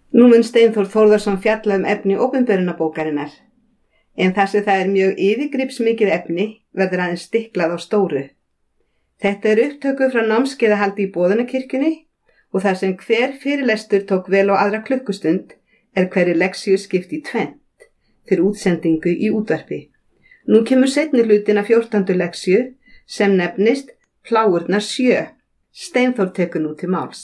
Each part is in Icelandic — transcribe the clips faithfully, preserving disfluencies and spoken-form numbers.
Nú mun Steinþór Þórðarson fjalla um efni opinberunarbókarinnar, en þar sem það er mjög yfirgripsmikið efni verður aðeins stiklað á stóru. Þetta er upptöku frá námskeiðahaldi í Boðunarkirkjunni og þar sem hver fyrirlestur tók vel á aðra klukkustund er hverri leksíu skipt í tvennt fyrir útsendingu í útvarpi. Nú kemur seinni hlutin af fjórtándu leksíu sem nefnist Plágurnar sjö. Steinþór tekur nú til máls.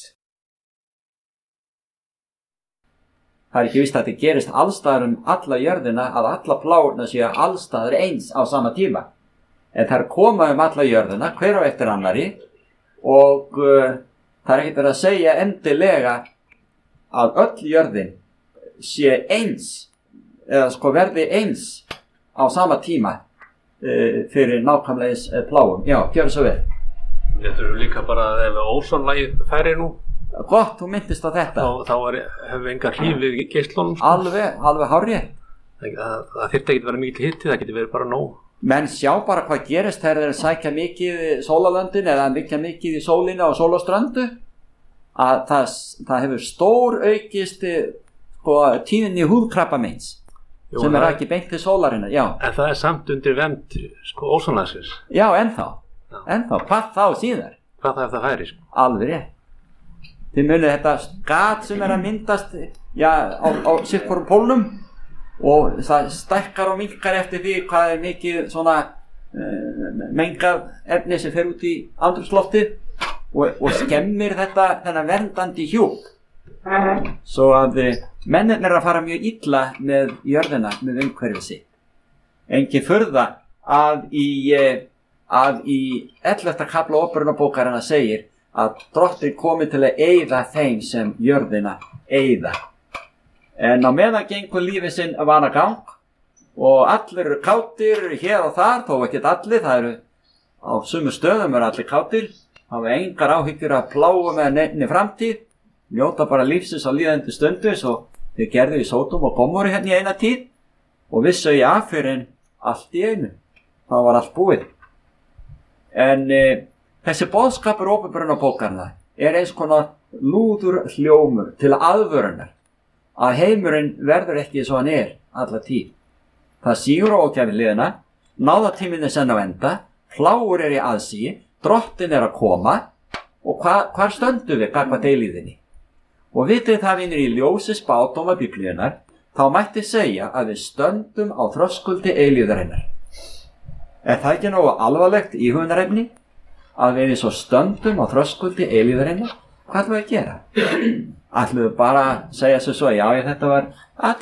Það er ekki víst að þetta gerist allstaðar um alla jörðina að alla plágurnar séu allstaðar eins á sama tíma. En það er koma um alla jörðina, hver á eftir annari, og uh, það er ekkert verið að segja endilega að öll jörðin sé eins, eða sko verði eins á sama tíma uh, fyrir nákvæmlega eins uh, plágum. Já, gjör svo vel. Þetta er líka bara að ef ósonlagið færi nú. Gott, þú myndist á þetta. Þá, þá er, hefur enga hlíf við geislunum. Sko. Alveg, alveg hárrétt. Það, það, það þyrfti ekki að vera mikil hiti, það getur verið bara nóg. Menn sjá bara hvað gerist þegar þeir sækja mikið í sólarlöndin eða mikið mikið í sólina og sólaströndu, að það, það hefur stór aukist sko, tíðinni húðkrabbameins sem er ekki beint til sólarinnar. Já. En það er samt undir vernd sko, ósonlagsins. Já, ennþá. Já. Ennþá. Hvað þá síðar? Hvað það er það færi? Sko? Alveg rétt. Þið munið þetta gat sem er að myndast já, á, á sitthvorum pólnum. Og það stækkar og minnkar eftir því hvað er mikið svona uh, mengað efni sem fer út í andrúmsloftið og, og skemmir þetta þennan verndandi hjúp. Svo að mennirnir er að fara mjög illa með jörðina, með umhverfið sitt. Engin furða að í, að í ellefta kafla opinberunarbókarinnar segir að Drottinn komi til að eyða þeim sem jörðina eyða. En á meðan gengur lífið sinn vanagang og allir eru kátir hér og þar, þó ekki allir, það eru á sumu stöðum eru allir kátir, hafa engar áhyggjur að plága með nefni framtíð, njóta bara lífsins á líðandi stundu svo þeir gerðu í Sódom og Gómorru hérna í eina tíð og vissu í af fyrir en allt í einu, það var allt búið. En e, þessi boðskapur opinberunarbókarinnar er eins konar lúður hljómur til aðvörunar. Að heimurinn verður ekki svo hann er alla tíð. Það sígur á ógæfi liðina, náðatíminn er senn á enda, plágur er í aðsíi, Drottinn er að koma og hva, hvar stöndum við gagnvart eilíðinni? Og vitið það vinir í ljósi spádóma Biblíunnar, þá mætti segja að við stöndum á þröskuldi eilíðarinnar. Er það ekki nógu alvarlegt íhugunarefni að við svo stöndum á þröskuldi eilíðarinnar? Hvað ætlum við að gera? Ætlum við bara að segja svo svo, já, þetta var